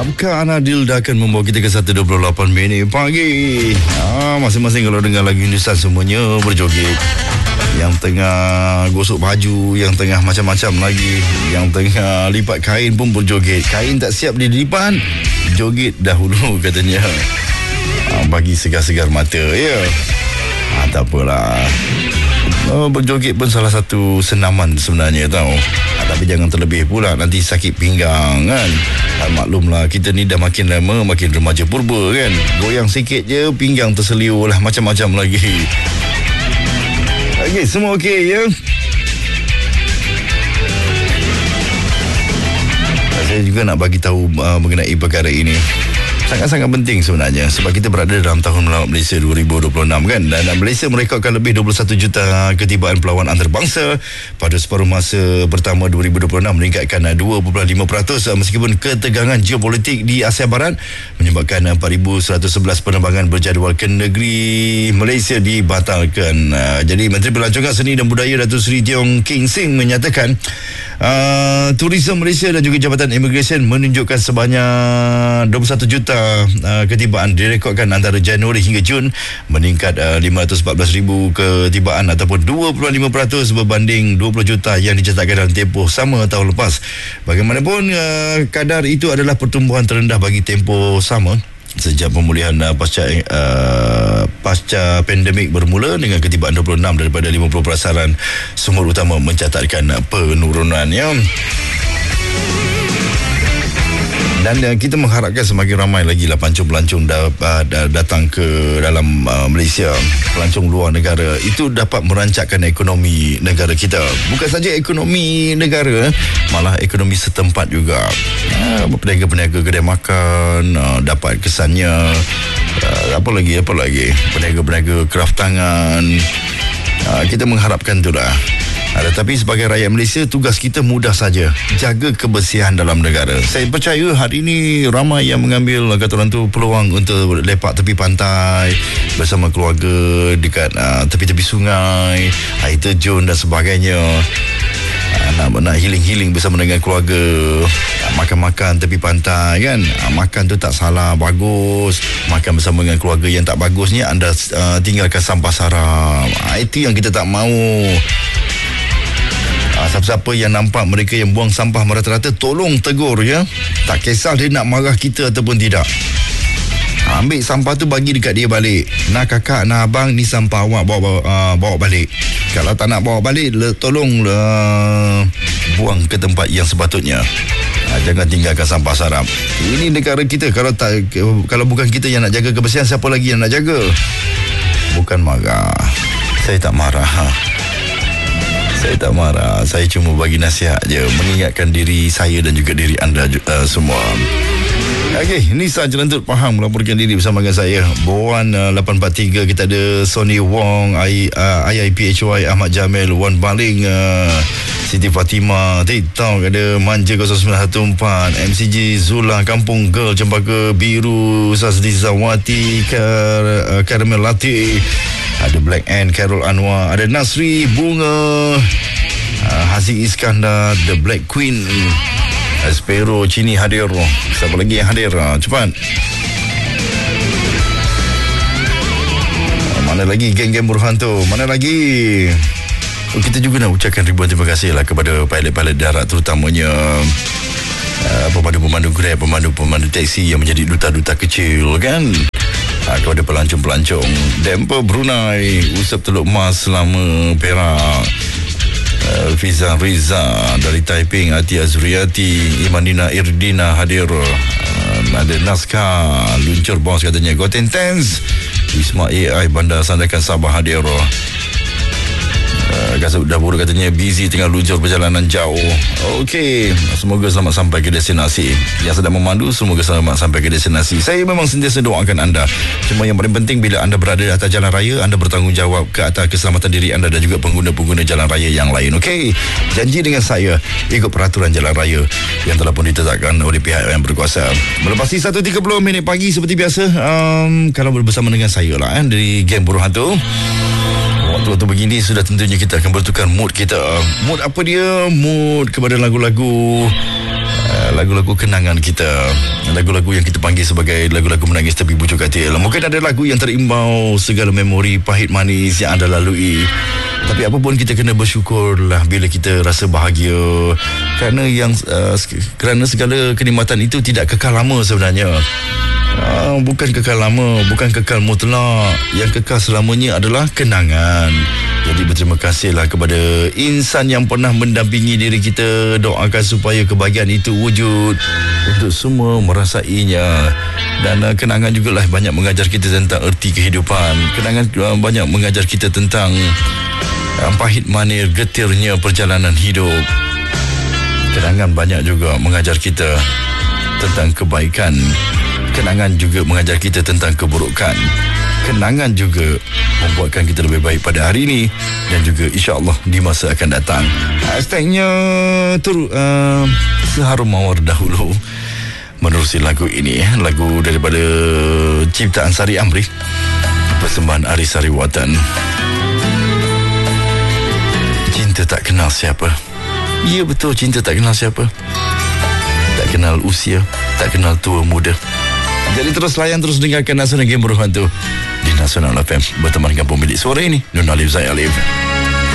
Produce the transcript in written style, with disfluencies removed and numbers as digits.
Abka Anadil dah akan membawa kita ke 1.28 minit pagi. Masing-masing kalau dengar lagu Hindustan semuanya berjoget. Yang tengah gosok baju, yang tengah macam-macam lagi, yang tengah lipat kain pun berjoget. Kain tak siap dilipat, joget dahulu katanya. Bagi segar-segar mata, ya. Tak apalah. Berjoget pun salah satu senaman sebenarnya, tahu. Tapi jangan terlebih pula, nanti sakit pinggang kan. Maklumlah, kita ni dah makin lama makin remaja purba kan. Goyang sikit je pinggang terseliur lah, macam-macam lagi. Okey, semua okey ya. Saya juga nak bagi tahu mengenai perkara ini. Sangat-sangat penting sebenarnya, sebab kita berada dalam tahun melawat Malaysia 2026 kan, dan Malaysia merekodkan lebih 21 juta ketibaan pelawat antarabangsa pada separuh masa pertama 2026, meningkatkan 2.5%, meskipun ketegangan geopolitik di Asia Barat menyebabkan 4,111 penerbangan berjadual ke negeri Malaysia dibatalkan. Jadi Menteri Pelancongan Seni dan Budaya Datuk Seri Tiong King Sing menyatakan Tourism Malaysia dan juga Jabatan Immigration menunjukkan sebanyak 21 juta ketibaan direkodkan antara Januari hingga Jun, meningkat 514,000 ketibaan ataupun 2.5% berbanding 20 juta yang dicatatkan dalam tempoh sama tahun lepas. Bagaimanapun, kadar itu adalah pertumbuhan terendah bagi tempoh sama sejak pemulihan pasca pandemik bermula, dengan ketibaan 26 daripada 50 perasaran sumber utama mencatatkan penurunan ya. Dan kita mengharapkan semakin ramai lagi lah pelancong-pelancong datang ke dalam Malaysia. Pelancong luar negara itu dapat merancakkan ekonomi negara kita. Bukan saja ekonomi negara, malah ekonomi setempat juga. Peniaga-peniaga kedai makan dapat kesannya. Apa lagi? Peniaga-peniaga kraft tangan. Kita mengharapkan itulah. Tetapi sebagai rakyat Malaysia, tugas kita mudah saja, jaga kebersihan dalam negara. Saya percaya hari ini ramai yang mengambil, kata orang tu, peluang untuk lepak tepi pantai bersama keluarga dekat tepi-tepi sungai, air terjun dan sebagainya. Nak healing bersama dengan keluarga, makan-makan tepi pantai kan. Makan tu tak salah, bagus. Makan bersama dengan keluarga yang tak bagusnya, anda tinggalkan sampah sarap. Itu yang kita tak mahu. Siapa-siapa yang nampak mereka yang buang sampah merata-rata, tolong tegur ya. Tak kisah dia nak marah kita ataupun tidak. Ambil sampah tu, bagi dekat dia balik. Nak kakak, nak abang, ni sampah awak, bawa balik. Kalau tak nak bawa balik, tolong buang ke tempat yang sepatutnya. Jangan tinggalkan sampah sarap. Ini negara kita. Kalau bukan kita yang nak jaga kebersihan, siapa lagi yang nak jaga? Bukan marah. Saya tak marah. Saya cuma bagi nasihat je, mengingatkan diri saya dan juga diri anda semua. Okey, Nisa Jelantut Pahang melaporkan diri bersama dengan saya. Boan 843, kita ada Sony Wong, IIPHY Ahmad Jamil, Wan Baling, Siti Fatimah, TikTok ada Manja 0914, MCG Zula, Kampung Girl, Cempaka Biru, Sazli Zawati, Karamel Latif, ada Black Ant, Carol Anwar, ada Nasri Bunga, Haziq Iskandar, The Black Queen, Aspero Cini hadir. Siapa lagi yang hadir? Cepat. Mana lagi geng-geng buruhan tu? Mana lagi? Kita juga nak ucapkan ribuan terima kasih lah kepada pilot-pilot darat, terutamanya pemandu-pemandu Grab, pemandu-pemandu taksi yang menjadi duta-duta kecil kan. Kepada pelancong-pelancong Dempa Brunei, Usap Teluk Mas selama Perak, Fiza Riza dari Taiping, Ati Azriati, Imanina Irdina hadir. Ada Naskah luncur bos katanya, Goten Tens, Wisma AI Bandar Sandakan Sabah hadir. Kasut Dapur katanya busy tengah luncur perjalanan jauh. Okey, semoga selamat sampai ke destinasi. Yang sedang memandu, semoga selamat sampai ke destinasi. Saya memang sentiasa doakan anda. Cuma yang paling penting, bila anda berada di atas jalan raya, anda bertanggungjawab ke atas keselamatan diri anda dan juga pengguna-pengguna jalan raya yang lain. Okey, janji dengan saya, ikut peraturan jalan raya yang telah pun ditetapkan oleh pihak yang berkuasa. Melepasi 1.30 minit pagi seperti biasa, kalau bersama dengan saya lah dari Geng Buruh Hantu. Waktu begini sudah tentunya kita akan bertukar mood kita. Mood apa dia? Mood kepada lagu-lagu lagu-lagu kenangan kita, lagu-lagu yang kita panggil sebagai lagu-lagu menangis tepi bujuk katil. Mungkin ada lagu yang terimbau segala memori pahit manis yang anda lalui, tapi apa pun kita kena bersyukurlah bila kita rasa bahagia, kerana segala kenikmatan itu tidak kekal lama sebenarnya. Bukan kekal lama, bukan kekal mutlak. Yang kekal selamanya adalah kenangan. Jadi berterima kasihlah kepada insan yang pernah mendampingi diri kita. Doakan supaya kebahagiaan itu wujud untuk semua merasainya. Dan kenangan jugalah banyak mengajar kita tentang erti kehidupan. Kenangan banyak mengajar kita tentang pahit manis getirnya perjalanan hidup. Kenangan banyak juga mengajar kita tentang kebaikan. Kenangan juga mengajar kita tentang keburukan. Kenangan juga membuatkan kita lebih baik pada hari ini dan juga insya-Allah di masa akan datang. Hashtagnya seharum mawar dahulu. Menerusi lagu ini, lagu daripada ciptaan Sari Amri, persembahan Aris Sariwatan. Cinta tak kenal siapa. Ya betul, cinta tak kenal siapa. Tak kenal usia, tak kenal tua muda. Jadi terus layan, terus dengarkan Nasional Game Berhantu di Nasional FM berteman dengan pemilik suara ini, Nun Alif Zai Alif.